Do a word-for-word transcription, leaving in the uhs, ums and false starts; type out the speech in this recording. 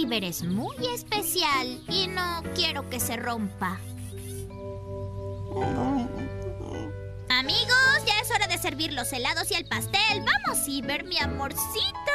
Iber es muy especial y no quiero que se rompa. Amigos, ya es hora de servir los helados y el pastel. ¡Vamos, Iber, mi amorcito!